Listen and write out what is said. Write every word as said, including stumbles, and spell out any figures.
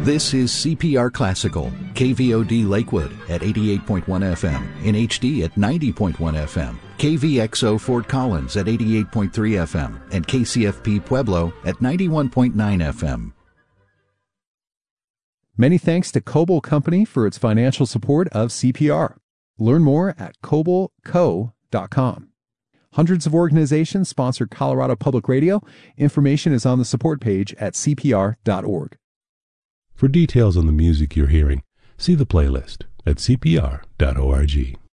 This is C P R Classical, K V O D Lakewood at eighty-eight point one F M, in H D at ninety point one F M, K V X O Fort Collins at eighty-eight point three F M, and K C F P Pueblo at ninety-one point nine F M. Many thanks to Coble Company for its financial support of C P R. Learn more at coble co dot com. Hundreds of organizations sponsor Colorado Public Radio. Information is on the support page at C P R dot org. For details on the music you're hearing, see the playlist at C P R dot org.